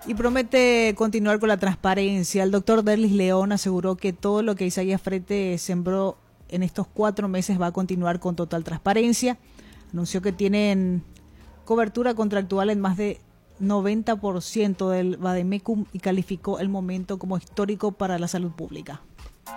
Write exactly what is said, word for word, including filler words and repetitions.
Y promete continuar con la transparencia. El doctor Derlis León aseguró que todo lo que Isaías Frete sembró en estos cuatro meses va a continuar con total transparencia. Anunció que tienen cobertura contractual en más de noventa por ciento del Vademecum y calificó el momento como histórico para la salud pública.